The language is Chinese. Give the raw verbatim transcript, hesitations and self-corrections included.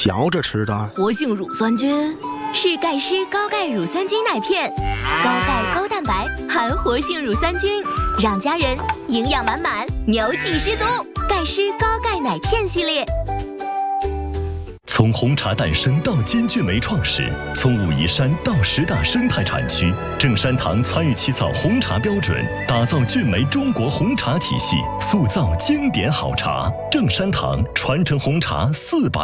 嚼着吃的。 活性乳酸菌是钙湿高钙乳酸菌奶片，高钙高蛋白含活性乳酸菌，让家人营养满满，牛气十足。钙湿高钙奶片系列。 从红茶诞生到金骏眉创始，从武夷山到十大生态产区，正山堂参与起草红茶标准，打造骏眉中国红茶体系，塑造经典好茶。正山堂传承红茶四百